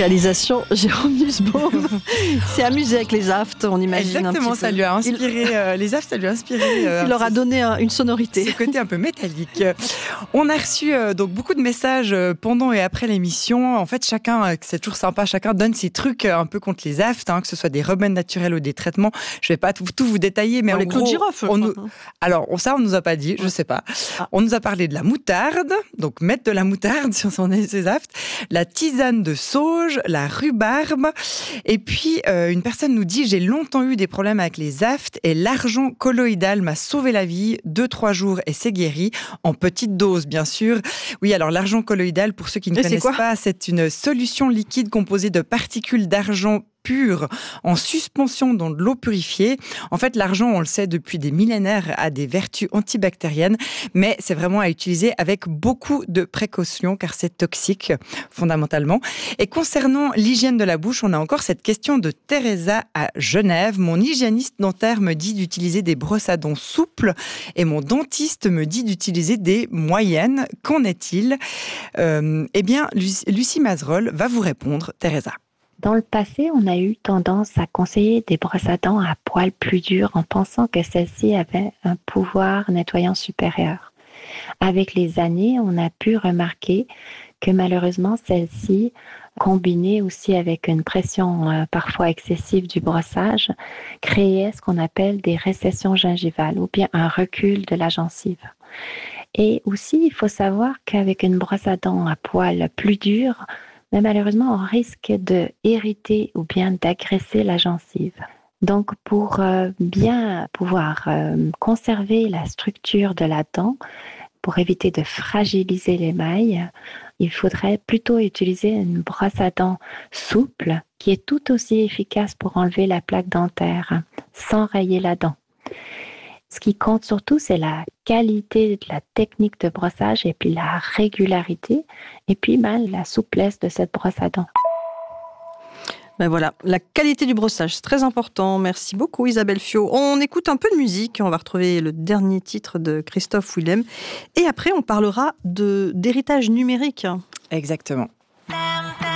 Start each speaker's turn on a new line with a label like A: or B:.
A: Réalisation Jérôme Nussbaum. C'est amusé avec les aftes, on imagine.
B: Exactement,
A: un petit
B: ça
A: peu.
B: lui a inspiré, les aftes, ça lui a inspiré.
A: Il leur a donné une sonorité.
B: Ce côté un peu métallique. On a reçu donc beaucoup de messages pendant et après l'émission. En fait, chacun, c'est toujours sympa, chacun donne ses trucs un peu contre les aftes, que ce soit des remèdes naturels ou des traitements. Je vais pas tout vous détailler, mais en
A: les clous de
B: gros,
A: girofle.
B: Alors, ça, on nous a pas dit, je sais pas. On nous a parlé de la moutarde, donc mettre de la moutarde si on est ses aftes, la tisane de sauge, la rhubarbe. Et puis, une personne nous dit, j'ai longtemps eu des problèmes avec les aftes et l'argent colloïdal m'a sauvé la vie, 2-3 jours et c'est guéri, en petite dose, bien sûr. Oui, alors l'argent colloïdal, pour ceux qui ne connaissent pas, c'est une solution liquide composée de particules d'argent pur en suspension dans de l'eau purifiée. En fait, l'argent, on le sait depuis des millénaires, a des vertus antibactériennes, mais c'est vraiment à utiliser avec beaucoup de précautions car c'est toxique fondamentalement. Et concernant l'hygiène de la bouche, on a encore cette question de Teresa à Genève. Mon hygiéniste dentaire me dit d'utiliser des brosses à dents souples et mon dentiste me dit d'utiliser des moyennes. Qu'en est-il ? Eh bien, Lucie Mazerolle va vous répondre, Teresa.
C: Dans le passé, on a eu tendance à conseiller des brosses à dents à poils plus durs en pensant que celles-ci avaient un pouvoir nettoyant supérieur. Avec les années, on a pu remarquer que malheureusement, celles-ci, combinées aussi avec une pression parfois excessive du brossage, créaient ce qu'on appelle des récessions gingivales ou bien un recul de la gencive. Et aussi, il faut savoir qu'avec une brosse à dents à poils plus durs, mais malheureusement, on risque de irriter ou bien d'agresser la gencive. Donc, pour bien pouvoir conserver la structure de la dent, pour éviter de fragiliser l'émail, il faudrait plutôt utiliser une brosse à dents souple qui est tout aussi efficace pour enlever la plaque dentaire sans rayer la dent. Ce qui compte surtout, c'est la qualité de la technique de brossage et puis la régularité et puis la souplesse de cette brosse à dents.
A: Ben voilà, la qualité du brossage, c'est très important. Merci beaucoup Isabelle Fiot. On écoute un peu de musique, on va retrouver le dernier titre de Christophe Willem et après on parlera d'héritage numérique.
B: Exactement.